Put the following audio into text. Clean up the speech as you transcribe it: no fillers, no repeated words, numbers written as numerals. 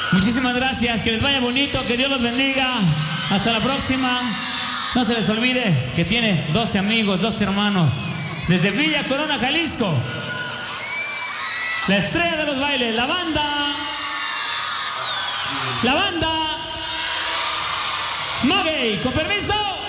Muchísimas gracias, que les vaya bonito, que Dios los bendiga. Hasta la próxima. No se les olvide que tiene 12 amigos, 12 hermanos. Desde Villa Corona, Jalisco. La estrella de los bailes, la banda. La banda. Maguey, con permiso.